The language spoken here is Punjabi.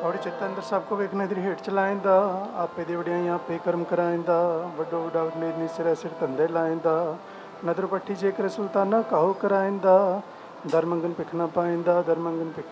ਔੜੀ ਚਿੱਤ ਅੰਦਰ ਸਭ ਕੋ ਵੇਖ ਨਦਰੀ ਹੇਠ ਚਲਾਇੰਦਾ। ਆਪੇ ਦੀ ਵਡਿਆਈਆਂ ਆਪੇ ਕਰਮ ਕਰਾਇੰਦਾ। ਵੱਡੋ ਵੱਡਾ ਨੇਦਨੀ ਸਿਰੇ ਸਿਰ ਧੰਦੇ ਲਾਇੰਦਾ। ਨਦਰ ਪੱਠੀ ਜੇਕਰ ਸੁਲਤਾਨਾ ਕਾਹੂ ਕਰਾਇੰਦਾ। ਦਰ ਮੰਗਨ ਭਿਖ ਨਾ ਪਾਇੰਦਾ। ਦਰ ਮੰਗਨ ਭਿਖ